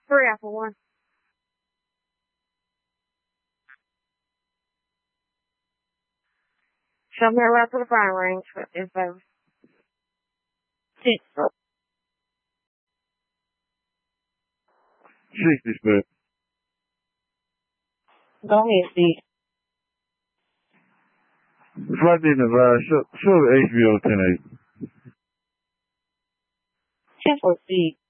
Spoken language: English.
Hurry up, one. Show me around to the firing range for info. 60 split. Go ahead, Steve. Flight advised, show the HBO 10-8. 10-4, Steve.